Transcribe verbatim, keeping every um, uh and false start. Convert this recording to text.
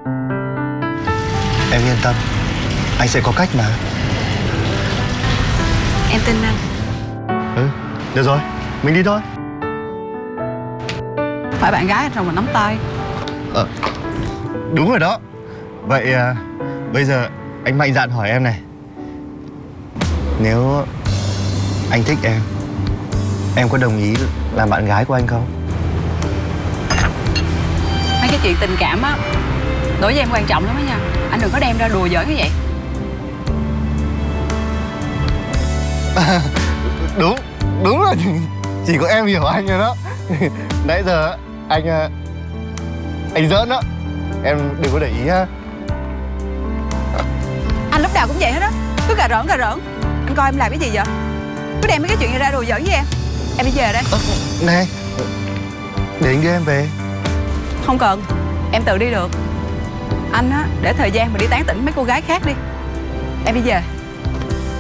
Em yên tâm, anh sẽ có cách mà. Em tin anh. Ừ, được rồi, mình đi thôi. Phải bạn gái anh rồi mà nắm tay. Ờ, đúng rồi đó. Vậy à, bây giờ anh mạnh dạn hỏi em này. Nếu anh thích em, em có đồng ý làm bạn gái của anh không? Mấy cái chuyện tình cảm á, đối với em quan trọng lắm á nha. Anh đừng có đem ra đùa giỡn như vậy. À, đúng, đúng rồi. Chỉ có em hiểu anh rồi đó. Nãy giờ anh anh giỡn đó. Em đừng có để ý ha. Anh lúc nào cũng vậy hết á, cứ cà rỡn cà rỡn. Anh coi em làm cái gì vậy? Cứ đem mấy cái chuyện này ra đùa giỡn với em. Em đi về đây. À, này, để anh đưa em về. Không cần, em tự đi được. Anh á, để thời gian mà đi tán tỉnh mấy cô gái khác đi. Em đi về.